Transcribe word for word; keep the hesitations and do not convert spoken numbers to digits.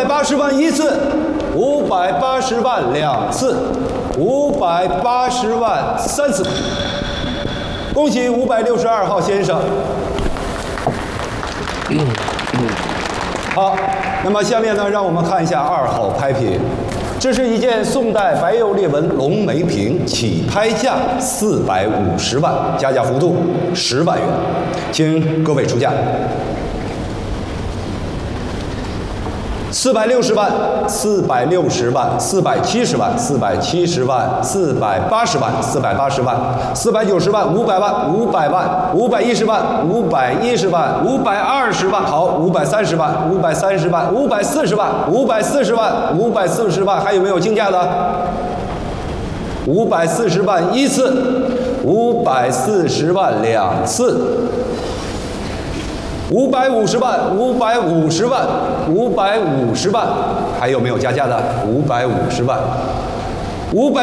百八十万一次，五百八十万两次，五百八十万三次。恭喜五百六十二号先生。好，那么下面呢，让我们看一下二号拍品。这是一件宋代白釉裂纹龙眉瓶，起拍价四百五十万，加价幅度十万元，请各位出价。四百六十万，四百六十万，四百七十万，四百七十万，四百八十万，四百八十万，四百九十万，五百万，五百万，五百一十万，五百一十万，五百二十万，好，五百三十万，五百三十万，五百四十万，五百四十万，五百四十万，还有没有竞价的？五百四十万一次，五百四十万两次。五百五十万，五百五十万，五百五十万，还有没有加价的？五百五十万，五百。